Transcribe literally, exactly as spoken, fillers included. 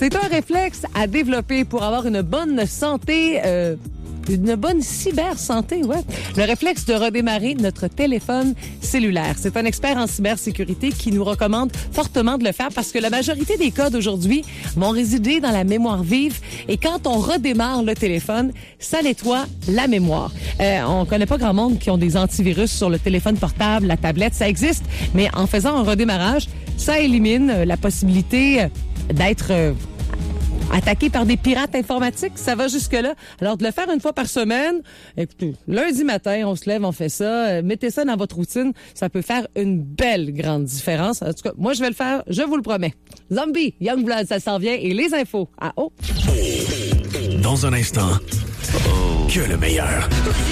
C'est un réflexe à développer pour avoir une bonne santé, euh, une bonne cybersanté, ouais. Le réflexe de redémarrer notre téléphone cellulaire. C'est un expert en cybersécurité qui nous recommande fortement de le faire parce que la majorité des codes aujourd'hui vont résider dans la mémoire vive et quand on redémarre le téléphone, ça nettoie la mémoire. Euh, on connaît pas grand monde qui ont des antivirus sur le téléphone portable, la tablette, ça existe, mais en faisant un redémarrage, ça élimine la possibilité d'être euh, attaqué par des pirates informatiques, ça va jusque-là. Alors, de le faire une fois par semaine, écoutez, lundi matin, on se lève, on fait ça, euh, mettez ça dans votre routine, ça peut faire une belle grande différence. En tout cas, moi, je vais le faire, je vous le promets. Zombie, Youngblood, ça s'en vient, et les infos à haut. Dans un instant, que le meilleur.